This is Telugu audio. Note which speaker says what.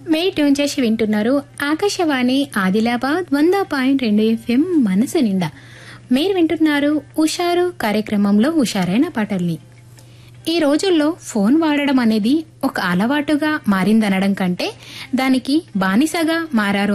Speaker 1: మే ట్యూన్ చేసి వింటున్నారు ఆకాశవాణి ఆదిలాబాద్ 100.2 FM మనసు నిండా. మీరు వింటున్నారు ఉషారు కార్యక్రమంలో ఉషారైన పాటల్ని. ఈ రోజుల్లో ఫోన్ వాడడం అనేది ఒక అలవాటుగా మారిందనడం కంటే దానికి బానిసగా మారారు